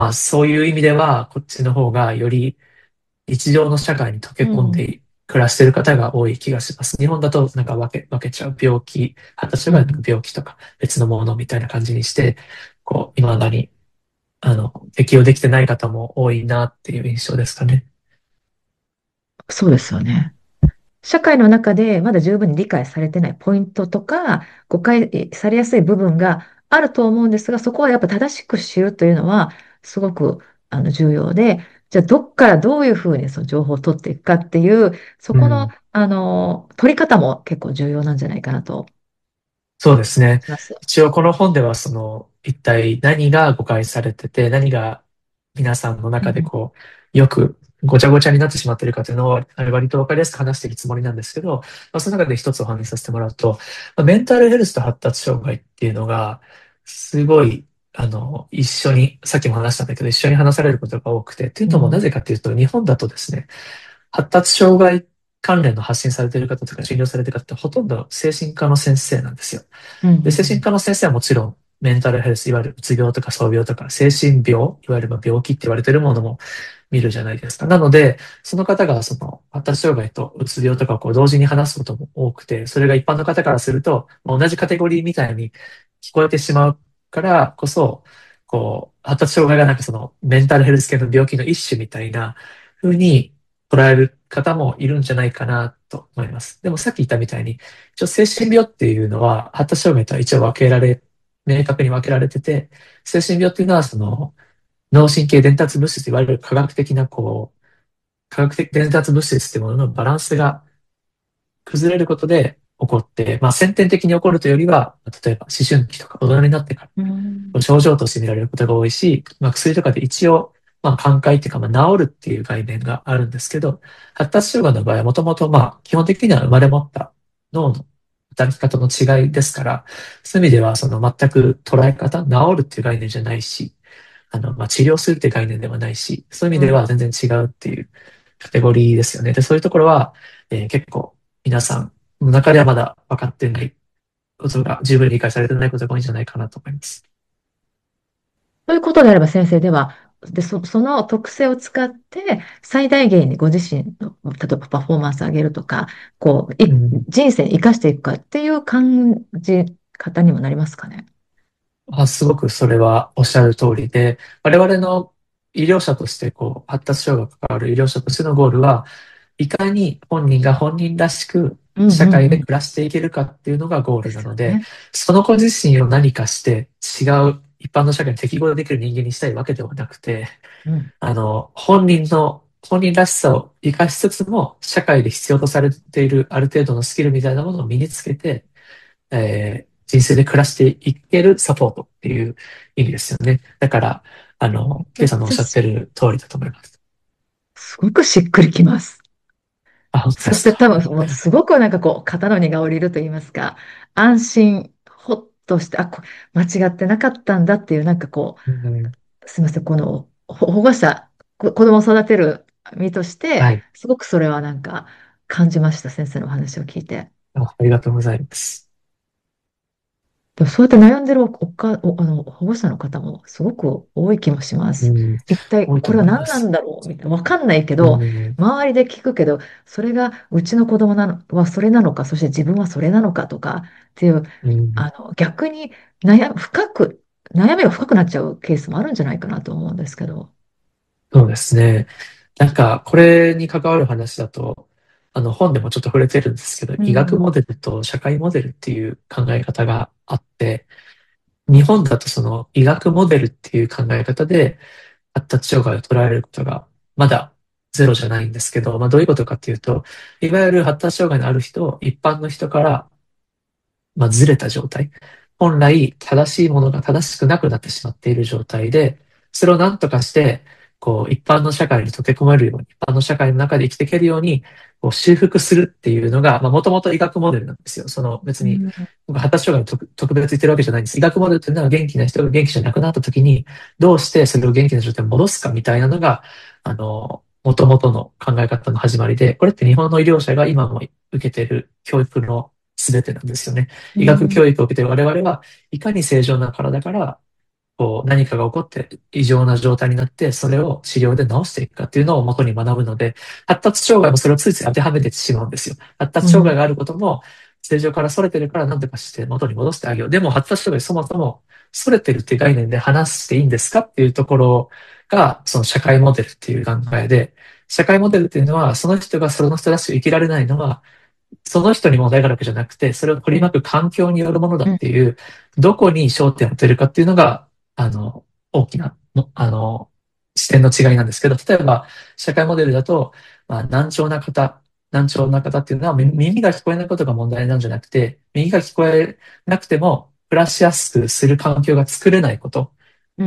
まあそういう意味では、こっちの方がより日常の社会に溶けうん。 込んで暮らしている方が多い気がします。日本だとなんか分けちゃう病気、発達障害のうん。 病気とか別のものみたいな感じにして、こう、未だに、適用できてない方も多いなっていう印象ですかね。 そうですよね。社会の中でまだ十分に理解されてないポイントとか、誤解されやすい部分があると思うんですが、そこはやっぱ正しく知るというのは、すごく重要で、じゃあ、どっからどういうふうにその情報を取っていくかっていう、そこの、 うん。 取り方も結構重要なんじゃないかなと思そうですね。 います。 一応この本では一体何が誤解されてて、何が皆さんの中でうんこう、よくごちゃごちゃになってしまっているかというのを割とわかりやすく話しているつもりなんですけど、その中で一つお話しさせてもらうと、メンタルヘルスと発達障害っていうのが、すごい、一緒に、さっきも話したんだけど、一緒に話されることが多くて、っていうのもなうん、 ぜかというと、日本だとですね、発達障害関連の発信されている方とか診療されている方ってほとんど精神科の先生なんですよ。 うん、うで、精神ん、 科の先生はもちろん、メンタルヘルス、いわゆるうつ病とか躁病とか、精神病、いわゆる病気って言われているものも見るじゃないですか。なので、その方が発達障害とうつ病とかをこう同時に話すことも多くて、それが一般の方からすると、同じカテゴリーみたいに聞こえてしまうからこそ、こう、発達障害がなんかメンタルヘルス系の病気の一種みたいな風に捉える方もいるんじゃないかなと思います。でもさっき言ったみたいに、一応精神病っていうのは発達障害とは一応明確に分けられてて、精神病っていうのは脳神経伝達物質といわれる科学的な科学的伝達物質っていうもののバランスが崩れることで起こって、まあ先天的に起こるというよりは、例えば思春期とか大人になってかうん、 ら症状として見られることが多いし、まあ薬とかで一応、まあ寛解っていうか、まあ治るっていう概念があるんですけど、発達障害の場合はもともとまあ基本的には生まれ持った脳の働き方の違いですから、そういう意味では全く捉え方、治るっていう概念じゃないし、まあ、治療するっていう概念ではないし、そういう意味では全然違うっていうカテゴリーですよね。で、そういうところは、結構皆さんの中ではまだ分かってないことが、十分理解されてないことが多いんじゃないかなと思います。 ということであれば先生では、その特性を使って最大限にご自身の、例えばパフォーマンス上げるとか、 うん人生に生かしていくかっていう感じ方にもなりますかね。 すごくそれはおっしゃる通りで、我々の医療者として、こう、発達障害が関わる医療者としてのゴールは、いかに本人が本人らしくうん社うんうん。 会で暮らしていけるかっていうのがゴーでルなので、 すよね。 その子自身を何かして違う一般の社会に適合できる人間にしたいわけではなくて、 うん。 本人らしさを活かしつつも、社会で必要とされているある程度のスキルみたいなものを身につけて、人生で暮らしていけるサポートっていう意味ですよね。だから、ケイさんのおっしゃってる通りだと思います。 すごくしっくりきます。 あ、本当でそしすか。 て多分、もうすごくなんか肩の荷が下りると言いますか、安心、ほっとして、間違ってなかったんだっていう、 うん、 すみません、保護者、子供を育てる身として、 はい。 すごくそれは感じました、先生のお話を聞いて。 ありがとうございます。 でもそうやって悩んでるおか、お、あの、保護者の方もすごく多い気もします。 うん、 一体多いとこれは思います。 何なんだろうみたいな。わかんないけうど、 ん、 周りで聞くけど、それがうちの子供はそれなのか、そして自分はそれなのかとかっていう、 うん、 逆に悩みが深くなっちゃうケースもあるんじゃないかなと思うんですけど。 そうですね。なんか、これに関わる話だと、本でもちょっと触れてるんですけど、医学うん、 モデルと社会モデルっていう考え方があって、日本だとその医学モデルっていう考え方で、発達障害を捉えることがまだゼロじゃないんですけど、まあどういうことかっていうと、いわゆる発達障害のある人を一般の人からまあずれた状態。本来正しいものが正しくなくなってしまっている状態で、それを何とかして、こう一般の社会に溶け込めるように、一般の社会の中で生きていけるように、こう修復するっていうのが、まあもともと医学モデルなんですよ。別に、 うん、 僕発達障害を特別言ってるわけじゃないんです。医学モデルっていうのは元気な人が元気じゃなくなった時に、どうしてそれを元気な状態に戻すかみたいなのが、もともとの考え方の始まりで、これって日本の医療者が今も受けている教育の全てなんですよね。医学うん、 教育を受けている我々はいかに正常な体からこう何かが起こって異常な状態になって、それを治療で治していくかっていうのを元に学ぶので、発達障害もそれをついつい当てはめてしまうんですよ。発達うん、 障害があることも、正常から逸れてるから何とかして元に戻してあげよう。でも発達障害そもそも逸れてるっていう概念で話していいんですかっていうところが、その社会モデルっていう考えで、社会モデルっていうのは、その人がその人らしく生きられないのは、その人に問題があるわけじゃなくて、それを取り巻く環境によるものだうん、 っていう、どこに焦点を当てるかっていうのが、大きな、視点の違いなんですけど、例えば、社会モデルだと、まあ、難聴な方っていうのは、耳が聞こえないことが問題なんじゃなくて、耳が聞こえなくても、暮らしやすくする環境が作れないこと。 うん、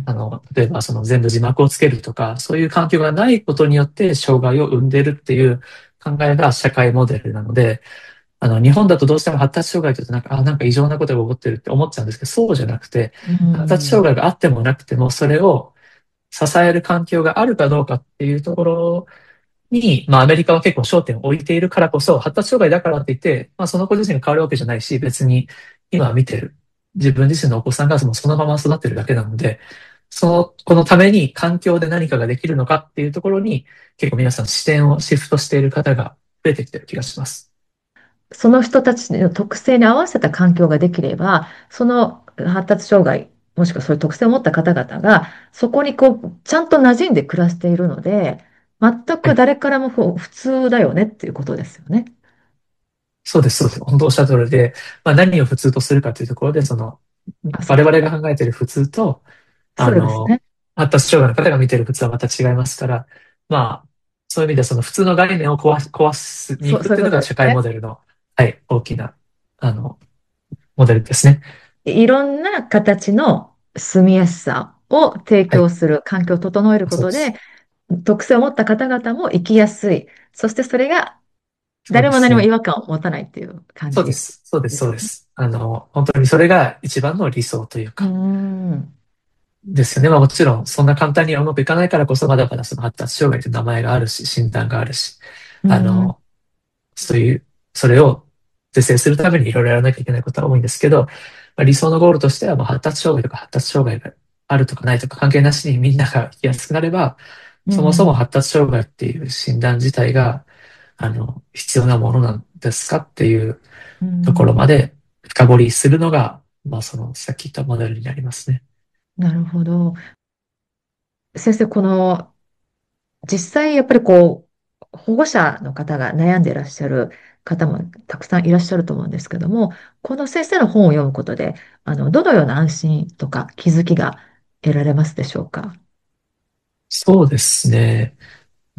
例えばその全部字幕をつけるとか、そういう環境がないことによって障害を生んでいるっていう考えが社会モデルなので、日本だとどうしても発達障害というとなんか異常なことが起こってるって思っちゃうんですけど、そうじゃなくて、 う発達ん、 障害があってもなくても、それを支える環境があるかどうかっていうところに、まあアメリカは結構焦点を置いているからこそ、発達障害だからって言って、まあその子自身が変わるわけじゃないし、別に今見てる自分自身のお子さんがもうそのまま育ってるだけなので、このために環境で何かができるのかっていうところに、結構皆さん視点をシフトしている方が増えてきてる気がします。 その人たちの特性に合わせた環境ができれば、その発達障害、もしくはそういう特性を持った方々が、そこにこう、ちゃんと馴染んで暮らしているので、全はい。 く誰からも普通だよねっていうことですよね。 そうです、そうです。本当おっしゃる通りで、まあ何を普通とするかというところで、 あ、そうか。 我々が考えている普通と、あの、 そうですね。 発達障害の方が見ている普通はまた違いますから、まあ、そういう意味でその普通の概念を壊しに行くっそういうこていうのが社会とですね。 モデルの、はい、大きな、あの、モデルですね。 いろんな形の住みやすさを提はい、 供する環境を整えることで、 そうです。 特性を持った方々も生きやすい。そしてそれがそう誰も何も違ですね。 和感を持たないっていう感じそうです。そうです。 ですよね。 そうです。本当にそれが一番の理想といううーか、 ん。 ですよね。まあもちろん、そんな簡単にはうまくいかないからこそ、まだまだその発達障害という名前があるし、診断があるし、 うーあん。 の、そういう、それを是正するためにいろいろやらなきゃいけないことは多いんですけど、まあ、理想のゴールとしては、まあ、発達障害とか発達障害があるとかないとか関係なしにみんなが生きやすくなれば、そもそもうん。 発達障害っていう診断自体が、必要なものなんですかっていううところん。 まで深掘りするのが、まあ、さっき言ったモデルになりますね。 なるほど。先生、実際やっぱりこう、保護者の方が悩んでいらっしゃる方もたくさんいらっしゃると思うんですけども、この先生の本を読むことで、どのような安心とか気づきが得られますでしょうか？ そうですね。うん、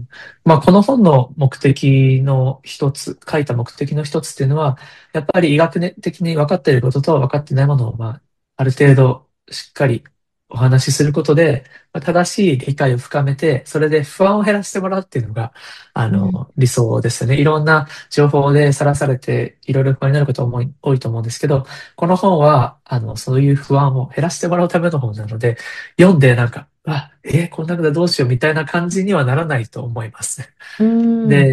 まあ、この本の目的の一つ、書いた目的の一つっていうのは、やっぱり医学的に分かっていることと分かってないものを、まあ、ある程度しっかりお話しすることで、まあ、正しい理解を深めて、それで不安を減らしてもらうっていうのが、 うん。 理想ですよね。いろんな情報でさらされて、いろいろ不安になることも多いと思うんですけど、この本は、そういう不安を減らしてもらうための本なので、読んでなんか、こんなことどうしようみたいな感じにはならないと思います。 うん。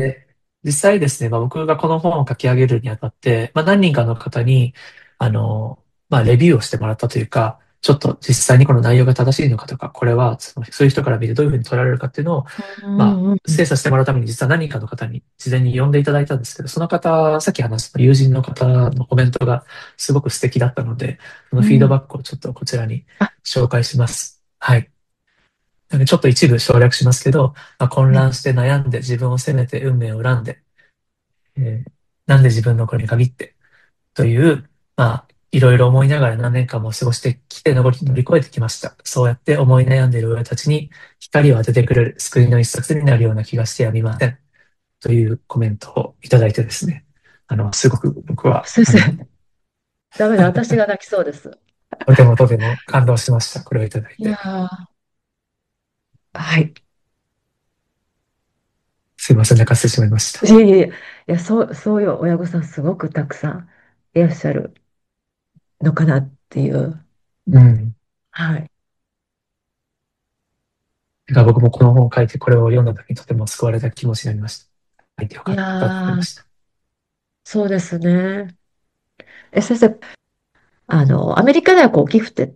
で、実際ですね、まあ、僕がこの本を書き上げるにあたって、まあ、何人かの方に、まあ、レビューをしてもらったというか、ちょっと実際にこの内容が正しいのかとか、これはそういう人から見てどういうふうに取られるかっていうのを、 うまあ、 ん。うん。 精査してもらうために実は何人かの方に事前に呼んでいただいたんですけど、その方、さっき話した友人の方のコメントがすごく素敵だったので、そのフィードうん。 バックをちょっとこちらにあ、 紹介します。はい。なんでちょっと一部省略しますけど、まあ、混ね。 乱して悩んで自分を責めて運命を恨んで、なんで自分の子に限ってという、まあ、いろいろ思いながら何年間も過ごしてきて乗り越えてきました。そうやって思い悩んでいる親たちに光を当ててくれる救いの一冊になるような気がしてやみません。というコメントをいただいてですね。すごく僕は、 先生、ダメだ。私が泣きそうです。 とてもとても感動しました。これをいただいいやて。 ー、はい。 すいません、泣かせてしまいました。 いえいえいや、そういう親御さんすごくたくさんいらっしゃるのかなっていう。 うん。 はい。 だから僕もこの本を書いてこれを読んだ時にとても救われた気持ちになりました。書いてよいかったと思いやー、 ました。 そうですね。先生、アメリカではこう、ギフテッドっ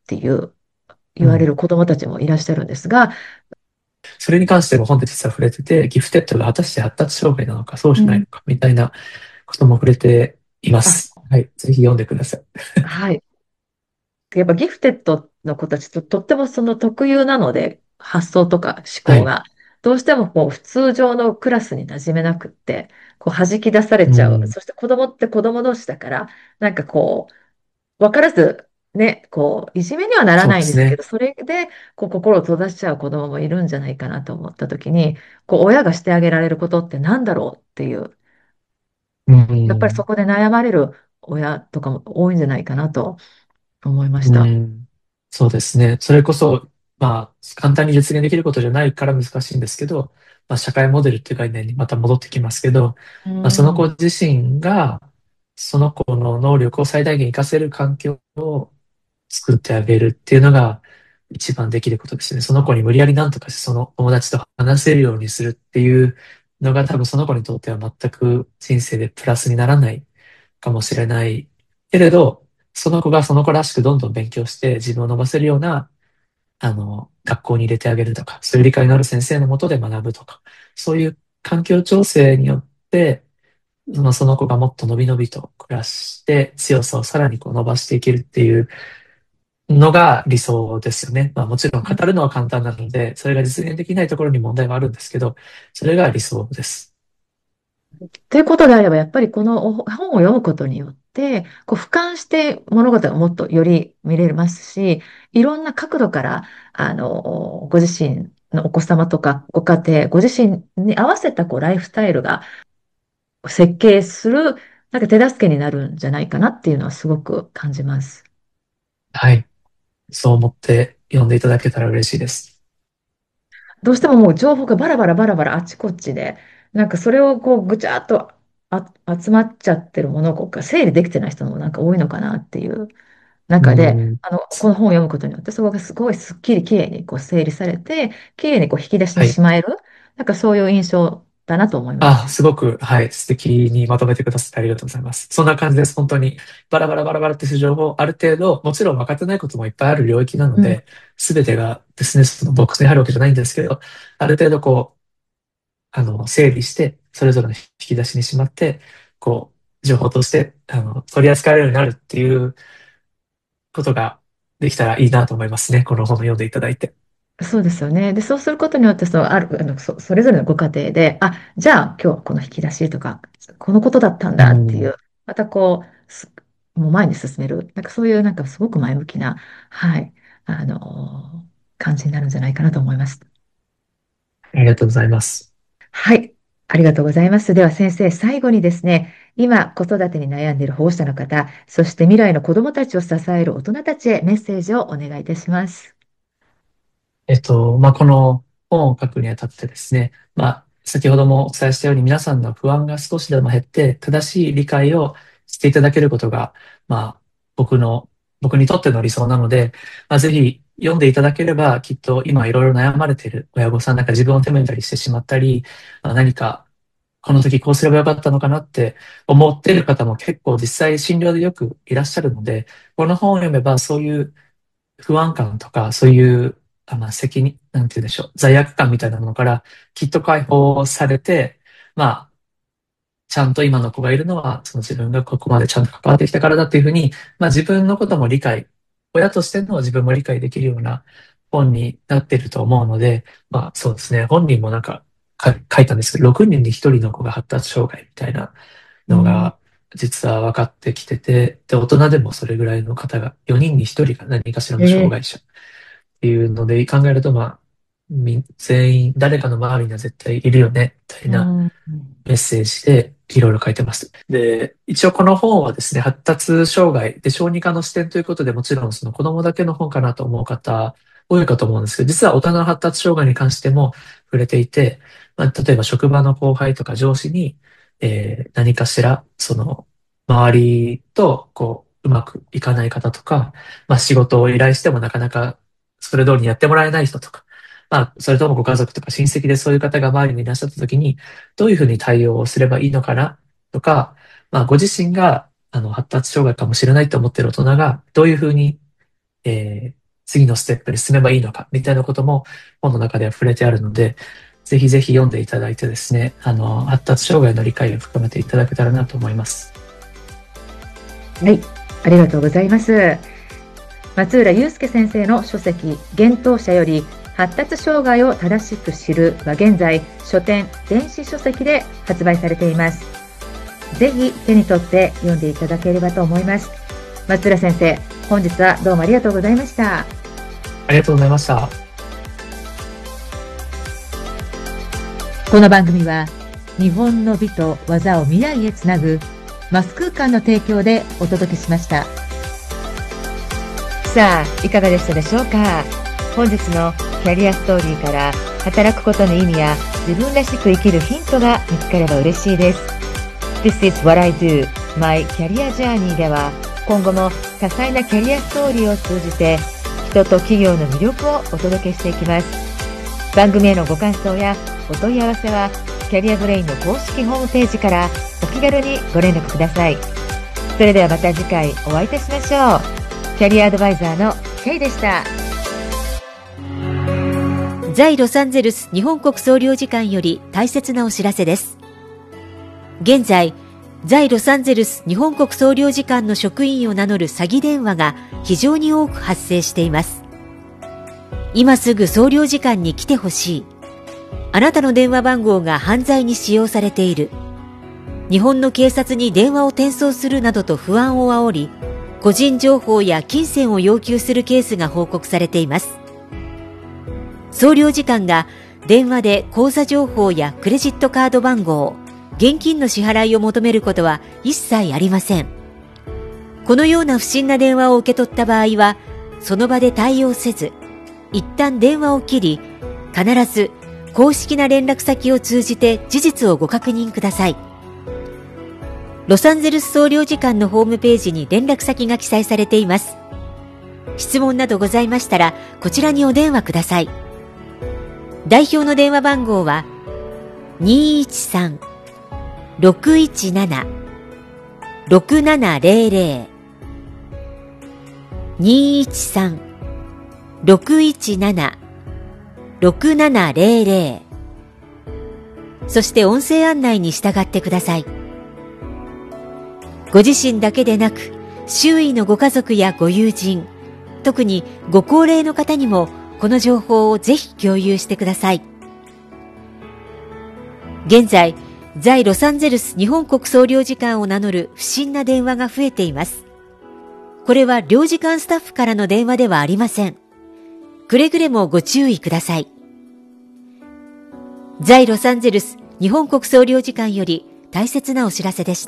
って言われうん。 る子どもたちもいらっしゃるんですが、 それに関しても本で実は触れてて、ギフテッドが果たして発達障害なのか、そううん、 じゃないのか、みたいなことも触れていまあ、 す。はい。ぜひ読んでください。 はい。やっぱギフテッドの子たちととってもその特有なので、発想とか思はい。 考が、どうしてもこう普通常のクラスに馴染めなくって、こう弾き出されちゃう。 うん。 そして子供って子供同士だから、なんかこう、分からず、ね、こう、いじめにはならそうですね。 ないんですけど、それで、こう、心を閉ざしちゃう子供もいるんじゃないかなと思ったときに、こう、親がしてあげられることって何だろうっていう、 うやっぱりそん。 こで悩まれる親とかも多いんじゃないかなと思いましうた。 ん。そうですね。それこそ、まあ、簡単に実現できることじゃないから難しいんですけど、まあ、社会モデルっていう概念にまた戻ってきますけど、 うまあ、その子ん。 自身が、その子の能力を最大限活かせる環境を作ってあげるっていうのが一番できることですね。その子に無理やりなんとかしてその友達と話せるようにするっていうのが多分その子にとっては全く人生でプラスにならないかもしれないけれど、その子がその子らしくどんどん勉強して自分を伸ばせるような、学校に入れてあげるとか、そういう理解のある先生のもとで学ぶとか、そういう環境調整によって、その子がもっと伸び伸びと暮らして強さをさらにこう伸ばしていけるっていうのが理想ですよね。まあもちろん語るのは簡単なので、それが実現できないところに問題はあるんですけど、それが理想です。 ということであれば、やっぱりこの本を読むことによって、こう俯瞰して物事がもっとより見れますし、いろんな角度から、ご自身のお子様とかご家庭、ご自身に合わせたこうライフスタイルが設計する、なんか手助けになるんじゃないかなっていうのはすごく感じます。 はい。そう思って読んでいただけたら嬉しいです。 どうしてももう情報がバラバラバラバラあちこちで、なんかそれをこうぐちゃっと集まっちゃってるものをこう整理できてない人もなんか多いのかなっていうう中で、 ん。 この本を読むことによって、そこがすごいすっきりきれいにこう整理されて、きれいにこう引き出しにはい。 しまえる、なんかそういう印象だなと思いまあ、 す。 すごく、はい、素敵にまとめてくださってありがとうございます。そんな感じです。本当に、バラバラバラバラっていう情報、ある程度、もちろん分かってないこともいっぱいある領域なのうん、 で、すべてがビジネスのボックスに入るわけじゃないんですけど、ある程度こう、整理して、それぞれの引き出しにしまって、こう、情報として、取り扱えるようになるっていうことができたらいいなと思いますね。この本を読んでいただいて。 そうですよね。で、そうすることによって、それぞれのご家庭で、あ、じゃあ今日はこの引き出しとか、このことだったんうだっていう、 ん。 またこう、もう前に進める、なんかそういうなんかすごく前向きな、はい、感じになるんじゃないかなと思います。 ありがとうございます。 はい、ありがとうございます。では先生、最後にですね、今子育てに悩んでいる保護者の方、そして未来の子どもたちを支える大人たちへメッセージをお願いいたします。 まあ、この本を書くにあたってですね、まあ、先ほどもお伝えしたように皆さんの不安が少しでも減って、正しい理解をしていただけることが、まあ、僕にとっての理想なので、まあ、ぜひ読んでいただければ、きっと今いろいろ悩まれている親御さんなんか自分を責めたりしてしまったり、まあ、何かこの時こうすればよかったのかなって思っている方も結構実際診療でよくいらっしゃるので、この本を読めばそういう不安感とか、そういう、まあ、責任、なんて言うんでしょう、罪悪感みたいなものからきっと解放されて、まあ、ちゃんと今の子がいるのは、その自分がここまでちゃんと関わってきたからだっていうふうに、まあ自分のことも理解、親としての自分も理解できるような本になっていると思うので、まあそうですね、本人もなんか書いたんですけど、6人に1人の子が発達障害みたいなうん、 のが実は分かってきてて、で、大人でもそれぐらいの方が、4人に1人が何かしらの障え害者っていうので考えると、まあ、全員、誰かの周りには絶対いるよね、みたいなうん、 メッセージでいろいろ書いてます。で、一応この本はですね、発達障害で小児科の視点ということでもちろんその子供だけの本かなと思う方多いかと思うんですけど、実は大人の発達障害に関しても触れていて、まあ、例えば職場の後輩とか上司に、何かしら、その、周りとこう、うまくいかない方とか、まあ仕事を依頼してもなかなかそれ通りにやってもらえない人とか、まあ、それともご家族とか親戚でそういう方が周りにいらっしゃった時に、どういうふうに対応をすればいいのかなとか、まあ、ご自身が発達障害かもしれないと思っている大人がどういうふうに次のステップに進めばいいのか、みたいなことも本の中では触れてあるので、ぜひぜひ読んでいただいてですね、発達障害の理解を深めていただけたらなと思います。 はい、ありがとうございます。松浦祐介先生の書籍、幻冬舎より発達障害を正しく知るは現在、書店、電子書籍で発売されています。ぜひ手に取って読んでいただければと思います。松浦先生、本日はどうもありがとうございました。 ありがとうございました。 この番組は日本の美と技を未来へつなぐマス空間の提供でお届けしました。さあ、いかがでしたでしょうか。本日のキャリアストーリーから働くことの意味や自分らしく生きるヒントが見つかれば嬉しいです。This is what I do, my career journey では今後も多彩なキャリアストーリーを通じて人と企業の魅力をお届けしていきます。番組へのご感想やお問い合わせはキャリアブレインの公式ホームページからお気軽にご連絡ください。それではまた次回お会いいたしましょう。キャリアアドバイザーのケイでした。 在ロサンゼルス日本国総領事館より大切なお知らせです。現在、在ロサンゼルス日本国総領事館の職員を名乗る詐欺電話が非常に多く発生しています。今すぐ総領事館に来てほしい。あなたの電話番号が犯罪に使用されている。日本の警察に電話を転送するなどと不安を煽り、個人情報や金銭を要求するケースが報告されています。総領事館が電話で口座情報やクレジットカード番号、現金の支払いを求めることは一切ありません。このような不審な電話を受け取った場合は、その場で対応せず、一旦電話を切り、必ず公式な連絡先を通じて事実をご確認ください。ロサンゼルス総領事館のホームページに連絡先が記載されています。質問などございましたら、こちらにお電話ください。代表の電話番号は 213-617-6700 213-617-6700 そして音声案内に従ってください。ご自身だけでなく、周囲のご家族やご友人、特にご高齢の方にもこの情報をぜひ共有してください。現在、在ロサンゼルス日本国総領事館を名乗る不審な電話が増えています。これは領事館スタッフからの電話ではありません。くれぐれもご注意ください。在ロサンゼルス日本国総領事館より大切なお知らせでした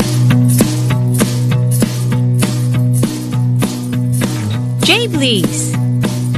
。Jay Blees